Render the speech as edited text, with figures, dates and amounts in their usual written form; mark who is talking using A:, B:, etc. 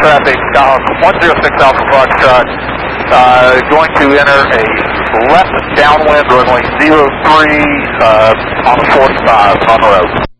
A: traffic, Skyhawk 106 Alpha Foxtrot, going to enter a left downwind runway 03 on 45 on the road.